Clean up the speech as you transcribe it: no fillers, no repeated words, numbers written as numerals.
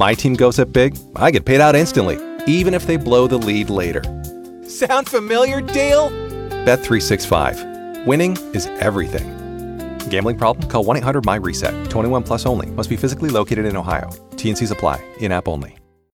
my team goes up big, I get paid out instantly, even if they blow the lead later. Sound familiar, Dale? Bet365. Winning is everything. Gambling problem? Call 1-800-MY-RESET. 21 plus only. Must be physically located in Ohio. T&Cs apply. In-app only.